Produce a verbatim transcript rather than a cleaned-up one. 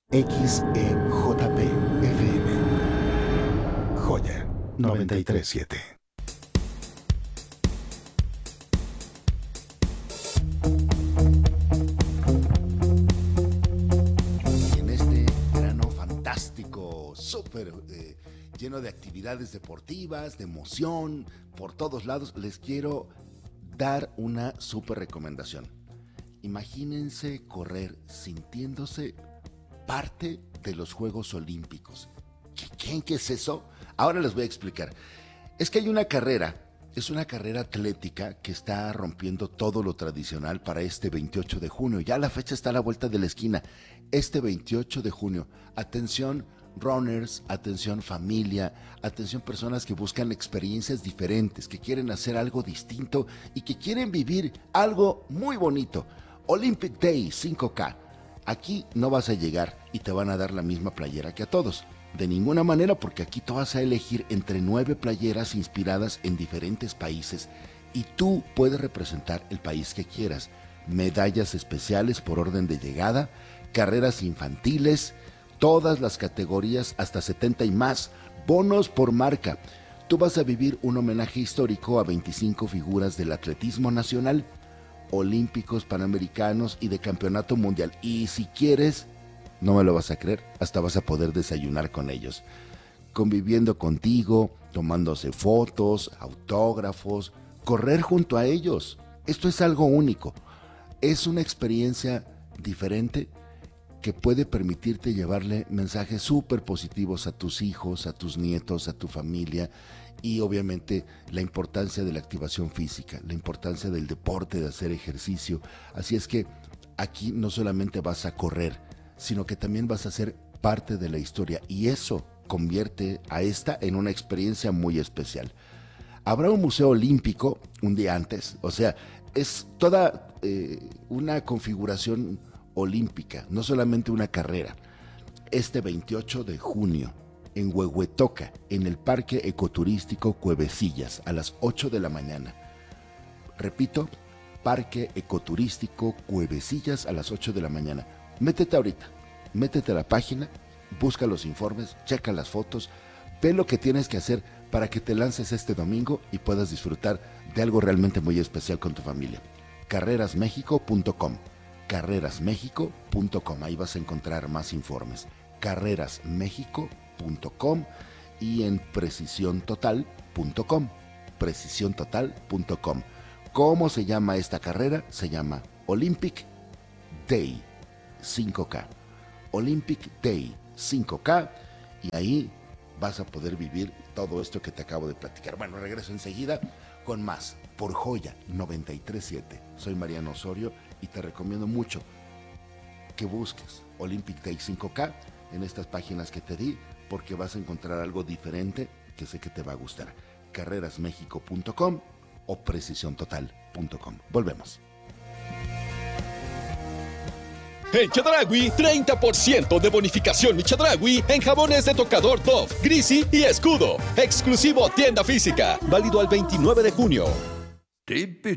X E J P F M. Joya noventa y tres punto siete. En este verano fantástico, súper eh, lleno de actividades deportivas, de emoción, por todos lados, les quiero dar una súper recomendación. Imagínense correr sintiéndose parte de los Juegos Olímpicos. ¿Qué, qué es eso? Ahora les voy a explicar. Es que hay una carrera, es una carrera atlética que está rompiendo todo lo tradicional para este veintiocho de junio. Ya la fecha está a la vuelta de la esquina. Este veintiocho de junio. Atención runners, atención familia, atención personas que buscan experiencias diferentes, que quieren hacer algo distinto y que quieren vivir algo muy bonito. Olympic Day cinco K. Aquí no vas a llegar y te van a dar la misma playera que a todos. De ninguna manera, porque aquí tú vas a elegir entre nueve playeras inspiradas en diferentes países y tú puedes representar el país que quieras. Medallas especiales por orden de llegada, carreras infantiles, todas las categorías hasta setenta y más, bonos por marca. Tú vas a vivir un homenaje histórico a veinticinco figuras del atletismo nacional, olímpicos, panamericanos y de campeonato mundial. Y si quieres, no me lo vas a creer, hasta vas a poder desayunar con ellos, conviviendo contigo, tomándose fotos, autógrafos, correr junto a ellos. Esto es algo único. Es una experiencia diferente que puede permitirte llevarle mensajes súper positivos a tus hijos, a tus nietos, a tu familia. Y obviamente la importancia de la activación física, la importancia del deporte, de hacer ejercicio. Así es que aquí no solamente vas a correr, sino que también vas a ser parte de la historia. Y eso convierte a esta en una experiencia muy especial. Habrá un museo olímpico un día antes, o sea, es toda eh, una configuración olímpica, no solamente una carrera. Este veintiocho de junio, en Huehuetoca, en el Parque Ecoturístico Cuevecillas, a las ocho de la mañana. Repito, Parque Ecoturístico Cuevecillas a las ocho de la mañana. Métete ahorita, métete a la página, busca los informes, checa las fotos, ve lo que tienes que hacer para que te lances este domingo y puedas disfrutar de algo realmente muy especial con tu familia. carreras méxico punto com, carreras méxico punto com, ahí vas a encontrar más informes. carreras méxico punto com y en precisión total punto com, precisión total punto com. ¿Cómo se llama esta carrera? Se llama Olympic Day cinco K. Olympic Day cinco K, y ahí vas a poder vivir todo esto que te acabo de platicar. Bueno, regreso enseguida con más por Joya noventa y tres punto siete. Soy Mariano Osorio y te recomiendo mucho que busques Olympic Day cinco K en estas páginas que te di, porque vas a encontrar algo diferente que sé que te va a gustar. carreras méxico punto com o precisión total punto com. Volvemos. En Chedraui, treinta por ciento de bonificación Mi Chedraui en jabones de tocador Dove, Greasy y Escudo. Exclusivo tienda física. Válido al veintinueve de junio. Tipi